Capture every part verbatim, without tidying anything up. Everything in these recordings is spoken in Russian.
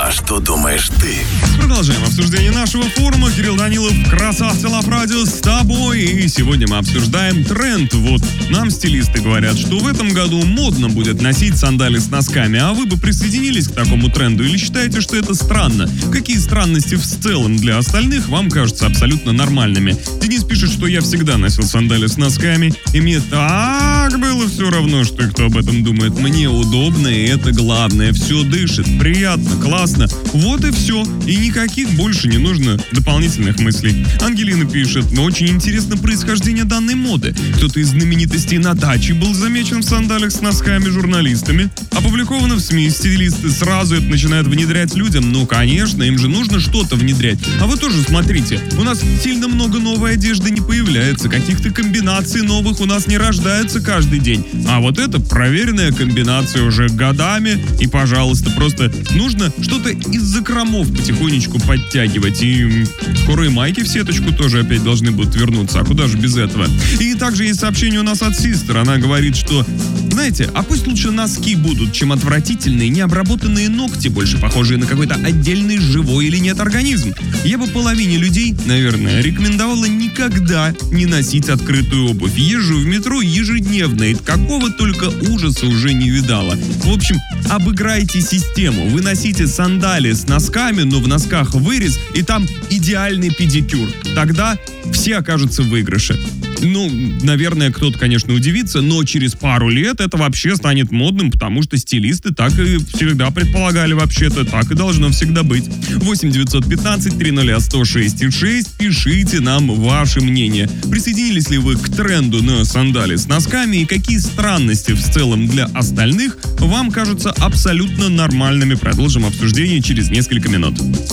А что думаешь ты? Продолжаем обсуждение нашего форума. Кирилл Данилов, Красавцы Лав Радио с тобой. И сегодня мы обсуждаем тренд. Вот нам стилисты говорят, что в этом году модно будет носить сандали с носками. А вы бы присоединились к такому тренду или считаете, что это странно? Какие странности в целом для остальных вам кажутся абсолютно нормальными? Денис пишет, что я всегда носил сандали с носками, и мне так было все равно, что и кто об этом думает. Мне удобно, и это главное. Все дышит, приятно, классно. Вот и все. И никаких больше не нужно дополнительных мыслей. Ангелина пишет, но очень интересно происхождение данной моды. Кто-то из знаменитостей на даче был замечен в сандалях с носками журналистами. Опубликовано в СМИ, стилисты сразу это начинают внедрять людям. Ну, конечно, им же нужно что-то внедрять. А вы тоже смотрите, у нас сильно много новой одежды не появляется, каких-то комбинаций новых у нас не рождается каждый день. А вот это проверенная комбинация уже годами. И, пожалуйста, просто нужно что-то из закромов потихонечку подтягивать. И скоро и майки в сеточку тоже опять должны будут вернуться. А куда же без этого? И также есть сообщение у нас от Систер. Она говорит, что, знаете, а пусть лучше носки будут, чем отвратительные, необработанные ногти, больше похожие на какой-то отдельный живой или нет организм. Я бы половине людей, наверное, рекомендовала никогда не носить открытую обувь. Езжу в метро ежедневно, и какого только ужаса уже не видала. В общем, обыграйте систему. Вы носите сандали с носками, но в носках вырез, и там идеальный педикюр. Тогда все окажутся в выигрыше. Ну, наверное, кто-то, конечно, удивится, но через пару лет это вообще станет модным, потому что стилисты так и всегда предполагали вообще-то, так и должно всегда быть. восемь девятьсот пятнадцать триста сто шесть шесть, пишите нам ваше мнение. Присоединились ли вы к тренду на сандали с носками и какие странности в целом для остальных вам кажутся абсолютно нормальными? Продолжим обсуждение через несколько минут.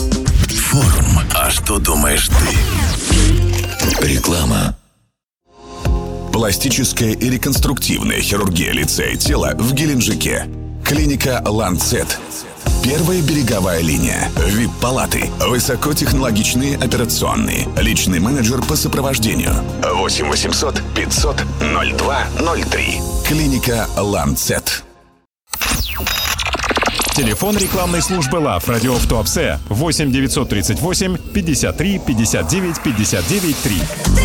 Форум «А что думаешь ты?» Реклама. Пластическая и реконструктивная хирургия лица и тела в Геленджике. Клиника «Ланцет». Первая береговая линия. ви ай пи-палаты. Высокотехнологичные операционные. Личный менеджер по сопровождению. восемь восемьсот пятьсот ноль два ноль три. Клиника «Ланцет». Телефон рекламной службы Лав Радио в Туапсе восемь девятьсот тридцать восемь пятьдесят три пятьдесят девять пятьдесят девять три.